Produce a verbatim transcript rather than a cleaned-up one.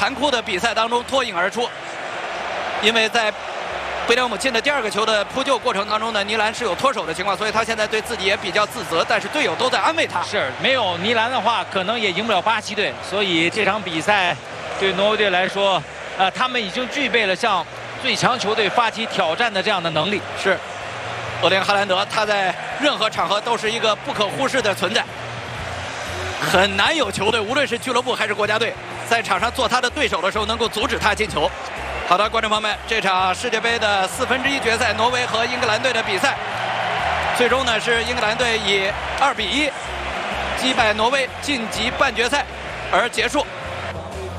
残酷的比赛当中脱颖而出，因为在贝林厄姆进的第二个球的扑救过程当中呢，尼兰是有脱手的情况，所以他现在对自己也比较自责，但是队友都在安慰他。 是，没有尼兰的话，可能也赢不了巴西队。所以这场比赛对挪威队来说，呃，他们已经具备了向最强球队发起挑战的这样的能力。 是，厄林哈兰德他在任何场合都是一个不可忽视的存在，很难有球队，无论是俱乐部还是国家队，在场上做他的对手的时候能够阻止他进球。好的，观众朋友们，这场世界杯的四分之一决赛，挪威和英格兰队的比赛，最终呢是英格兰队以二比一击败挪威，晋级半决赛而结束。